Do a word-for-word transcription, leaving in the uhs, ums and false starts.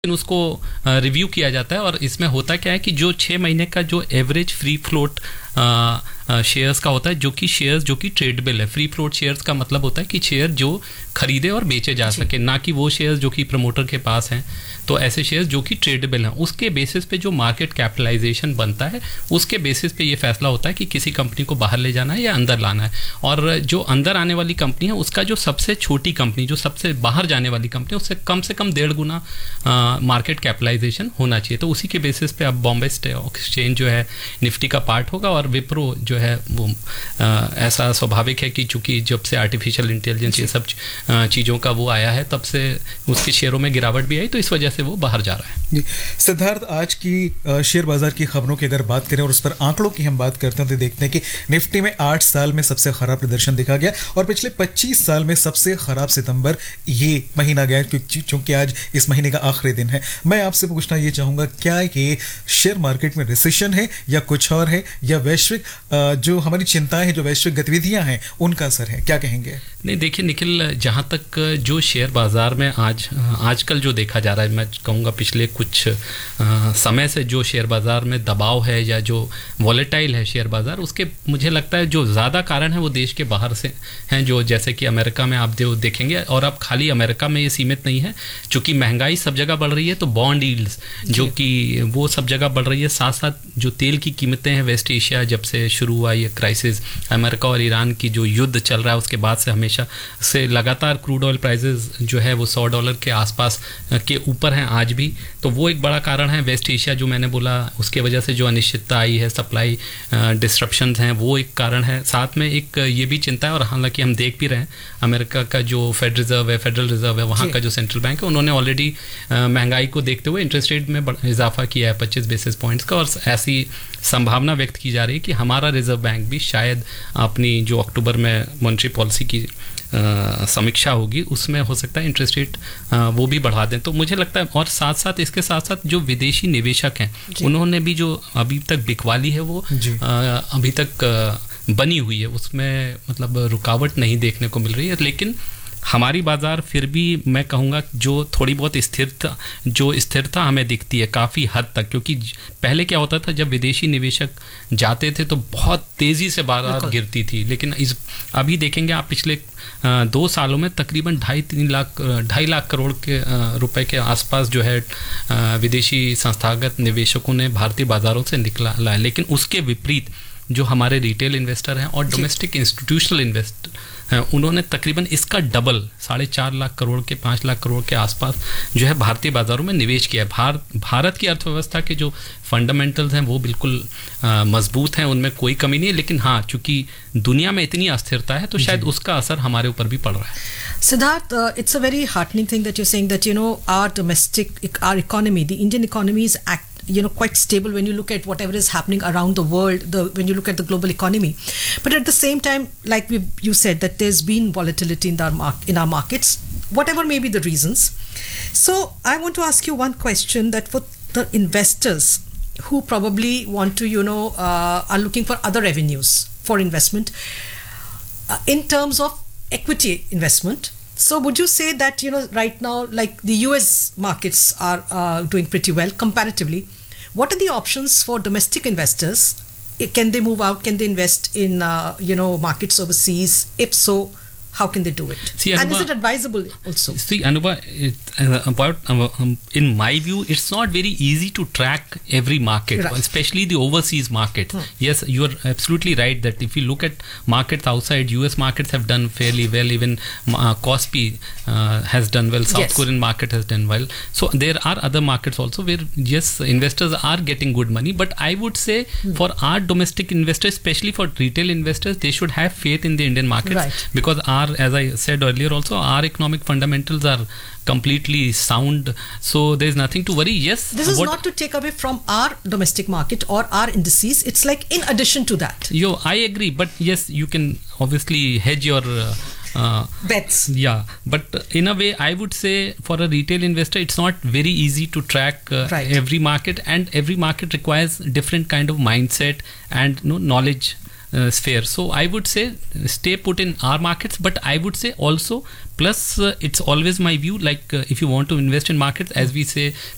उसको रिव्यू किया जाता है और इसमें होता क्या है कि जो छः महीने का जो एवरेज फ्री फ्लोट शेयर्स का होता है, जो कि शेयर्स जो कि ट्रेडेबल है। फ्री फ्लोट शेयर्स का मतलब होता है कि शेयर जो खरीदे और बेचे जा सके, ना कि वो शेयर्स जो कि प्रमोटर के पास हैं। तो ऐसे शेयर्स जो कि ट्रेडेबल हैं, उसके बेसिस पे जो मार्केट कैपिटलाइजेशन बनता है, उसके बेसिस पे ये फैसला होता है कि किसी कंपनी को बाहर ले जाना है या अंदर लाना है। और जो अंदर आने वाली कंपनी है, उसका जो सबसे छोटी कंपनी, जो सबसे बाहर जाने वाली कंपनी, उससे कम से कम डेढ़ गुना मार्केट कैपिटलाइजेशन होना चाहिए। तो उसी के बेसिस पे अब बॉम्बे स्टॉक एक्सचेंज जो है निफ्टी का पार्ट होगा। और विप्रो जो है वो आ, ऐसा स्वाभाविक है कि चूंकि जब से आर्टिफिशियल इंटेलिजेंस ये सब चीज़ों का वो आया है, तब से उसके शेयरों में गिरावट भी आई, तो इस वजह से वो बाहर जा रहा है। सिद्धार्थ, आज की शेयर बाजार की खबरों की अगर बात करें और उस पर आंकड़ों की हम बात करते हैं तो देखते हैं कि निफ्टी में आठ साल में सबसे खराब प्रदर्शन देखा गया और पिछले पच्चीस साल में सबसे खराब सितंबर ये महीना गया, क्योंकि आज इस महीने का आखिरी दिन है। मैं आपसे पूछना ये चाहूंगा, क्या ये शेयर मार्केट में रिसेशन है या कुछ और है, या वैश्विक जो हमारी चिंताएं हैं, जो वैश्विक गतिविधियां हैं, उनका असर है? क्या कहेंगे? नहीं, देखिए निखिल, जहाँ तक जो शेयर बाज़ार में आज आजकल जो देखा जा रहा है, मैं कहूँगा पिछले कुछ आ, समय से जो शेयर बाज़ार में दबाव है या जो वॉलेटाइल है शेयर बाज़ार, उसके मुझे लगता है जो ज़्यादा कारण है वो देश के बाहर से हैं। जो जैसे कि अमेरिका में आप जो देखेंगे, और अब खाली अमेरिका में ये सीमित नहीं है, चूँकि महंगाई सब जगह बढ़ रही है, तो बॉन्ड यील्ड्स जो कि वो सब जगह बढ़ रही है। साथ साथ जो तेल की कीमतें हैं, वेस्ट एशिया जब से शुरू हुआ ये क्राइसिस, अमेरिका और ईरान की जो युद्ध चल रहा है, उसके बाद से हमेशा से लगातार क्रूड ऑयल प्राइसेस जो है वो सौ डॉलर के आसपास के ऊपर हैं आज भी। तो वो एक बड़ा कारण है। वेस्ट एशिया जो मैंने बोला, उसके वजह से जो अनिश्चितता आई है, सप्लाई डिस्ट्रप्शंस हैं, वो एक कारण है। साथ में एक ये भी चिंता है, और हालांकि हम देख भी रहे हैं, अमेरिका का जो फेड रिजर्व है, फेडरल रिजर्व है, वहाँ का जो सेंट्रल बैंक है, उन्होंने ऑलरेडी महंगाई को देखते हुए इंटरेस्ट रेट में इजाफा किया है पच्चीस बेसिस पॉइंट्स का। और ऐसी संभावना व्यक्त की जा रही है कि हमारा रिजर्व बैंक भी शायद अपनी जो अक्टूबर में मॉनेटरी पॉलिसी की आ, समीक्षा होगी, उसमें हो सकता है इंटरेस्ट रेट वो भी बढ़ा दें। तो मुझे लगता है, और साथ साथ इसके साथ साथ जो विदेशी निवेशक हैं, उन्होंने भी जो अभी तक बिकवाली है वो आ, अभी तक आ, बनी हुई है, उसमें मतलब रुकावट नहीं देखने को मिल रही है। लेकिन हमारी बाज़ार फिर भी मैं कहूँगा जो थोड़ी बहुत स्थिरता जो स्थिरता हमें दिखती है काफ़ी हद तक, क्योंकि पहले क्या होता था, जब विदेशी निवेशक जाते थे तो बहुत तेज़ी से बाज़ार गिरती थी। लेकिन इस अभी देखेंगे आप, पिछले दो सालों में तकरीबन ढाई तीन लाख ढाई लाख करोड़ के रुपए के आसपास जो है विदेशी संस्थागत निवेशकों ने भारतीय बाज़ारों से निकला है। लेकिन उसके विपरीत जो हमारे रिटेल इन्वेस्टर हैं और डोमेस्टिक इंस्टीट्यूशनल इन्वेस्टर हैं, उन्होंने तकरीबन इसका डबल, साढ़े चार लाख करोड़ के पाँच लाख करोड़ के आसपास जो है भारतीय बाज़ारों में निवेश किया है। भार, भारत की अर्थव्यवस्था के जो फंडामेंटल्स हैं वो बिल्कुल मजबूत हैं, उनमें कोई कमी नहीं है। लेकिन हाँ, चूँकि दुनिया में इतनी अस्थिरता है, तो शायद उसका असर हमारे ऊपर भी पड़ रहा है। Siddharth, uh, it's a very heartening thing that you're saying that, you know, our domestic, our economy, the Indian economy is act, you know, quite stable when you look at whatever is happening around the world, the, when you look at the global economy. But at the same time, like we, you said, that there's been volatility in our, mar- in our markets, whatever may be the reasons. So I want to ask you one question, that for the investors who probably want to, you know, uh, are looking for other avenues for investment, uh, in terms of equity investment. So would you say that, you know, right now, like the U S markets are uh, doing pretty well comparatively, what are the options for domestic investors? Can they move out? Can they invest in, uh, you know, markets overseas? If so, how can they do it? See, and Anuba, is it advisable also? See, Anuba, it, uh, about uh, um, in my view, it's not very easy to track every market, right, especially the overseas market. Hmm. Yes, you are absolutely right that if you look at markets outside, U S markets have done fairly well. Even uh, Kospi uh, has done well. South yes. Korean market has done well. So there are other markets also where yes, investors are getting good money. But I would say hmm. for our domestic investors, especially for retail investors, they should have faith in the Indian markets, right, because our Our, as I said earlier also, our economic fundamentals are completely sound, so there is nothing to worry. Yes, this is not to take away from our domestic market or our indices, it's like in addition to that. Yo, I agree, but yes, you can obviously hedge your uh, uh, bets. Yeah, but in a way I would say for a retail investor it's not very easy to track uh, right. every market, and every market requires different kind of mindset and you know, knowledge Uh, sphere. So I would say stay put in our markets, but I would say also plus uh, it's always my view, like uh, if you want to invest in markets, as we say,